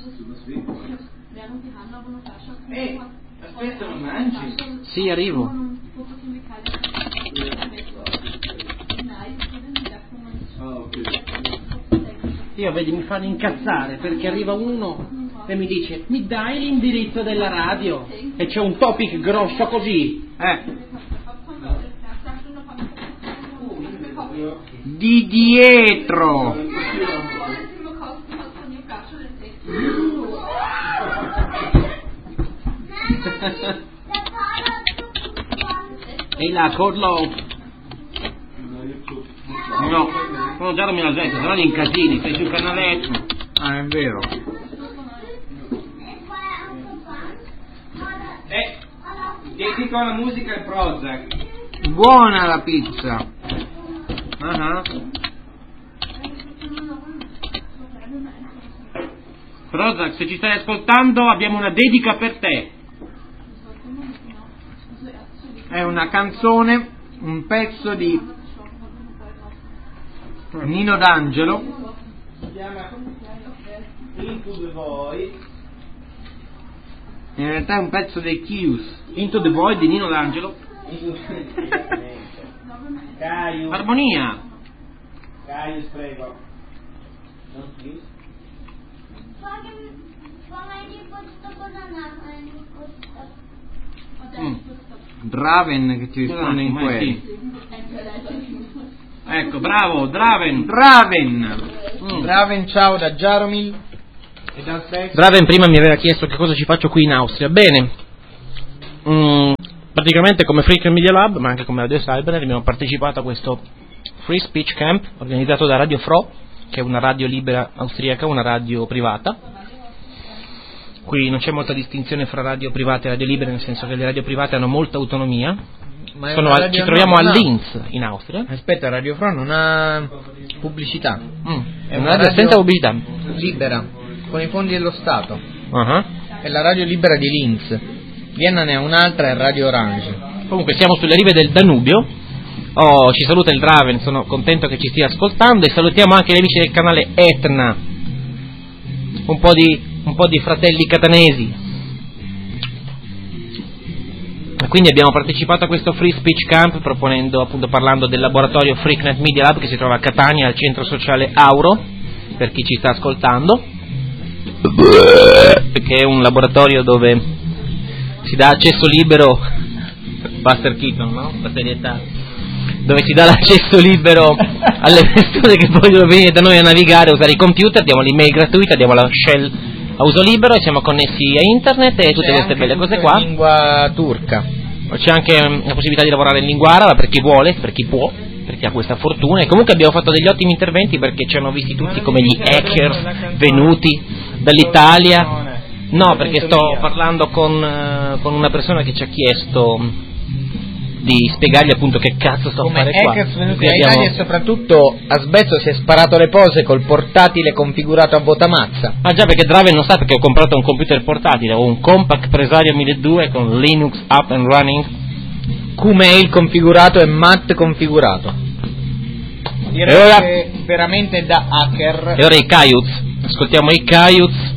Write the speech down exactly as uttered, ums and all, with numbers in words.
Eh, aspetta, non mangi? Sì, arrivo. Io, vedi, mi fanno incazzare perché arriva uno e mi dice: mi dai l'indirizzo della radio? E c'è un topic grosso così, eh? Di dietro. E la Corlo. No, sono già mi la gente, se no li incasini, sei sul canaletto. Ah, è vero. Eh, dedico alla musica e Prozac. Buona la pizza. Uh-huh. Prozac, se ci stai ascoltando abbiamo una dedica per te. È una canzone, un pezzo di Nino D'Angelo. Si chiama Into the Void. In realtà è un pezzo dei Kius. Into the Void di Nino D'Angelo. Caius. Armonia. Caius, prego. Non Kius. Mm. Draven che ti risponde in Ma quelli. sì. Ecco, bravo, Draven. Draven. Mm. Draven, ciao da Jaromil e dal sesto. Draven prima mi aveva chiesto che cosa ci faccio qui in Austria. Bene, mm, praticamente come Freak Media Lab, ma anche come Radio Cyber, abbiamo partecipato a questo Free Speech Camp organizzato da Radio Fro, che è una radio libera austriaca, una radio privata. Qui non c'è molta distinzione fra radio private e radio libere, nel senso che le radio private hanno molta autonomia. Ma è Sono una a, radio ci troviamo no, a no. Linz, in Austria. Aspetta, Radio Front non ha pubblicità. Mm. È È una una radio radio senza pubblicità. libera, con i fondi dello Stato. Uh-huh. È la radio libera di Linz. Vienna ne ha un'altra, è Radio Orange. Comunque siamo sulle rive del Danubio. Oh, ci saluta il Draven, sono contento che ci stia ascoltando, e salutiamo anche gli amici del canale Etna. Un po' di, un po' di fratelli catanesi. Quindi abbiamo partecipato a questo Free Speech Camp proponendo, appunto, parlando del laboratorio Freaknet Media Lab che si trova a Catania al centro sociale Auro, per chi ci sta ascoltando, perché è un laboratorio dove si dà accesso libero, Buster Keaton, no? La serietà, dove si dà l'accesso libero alle persone che vogliono venire da noi a navigare, a usare i computer, diamo l'email gratuita, diamo la shell a uso libero e siamo connessi a internet e tutte C'è queste belle cose in qua. lingua turca. C'è anche la possibilità di lavorare in lingua araba per chi vuole, per chi può, per chi ha questa fortuna. E comunque abbiamo fatto degli ottimi interventi perché ci hanno visti tutti come gli hackers venuti dall'Italia. No, perché sto parlando con, con una persona che ci ha chiesto di spiegargli appunto che cazzo sto a Come fare qua. hackers venuti Quindi in abbiamo... Italia, e soprattutto Asbezzo si è sparato le pose col portatile configurato a Botamazza. Ah già, perché Draven non sa, perché ho comprato un computer portatile, ho un Compaq Presario milleduecento con Linux up and running, Qmail configurato e Mat configurato. Direi E ora- che veramente da hacker. E ora i Kayuz, ascoltiamo i Kayuz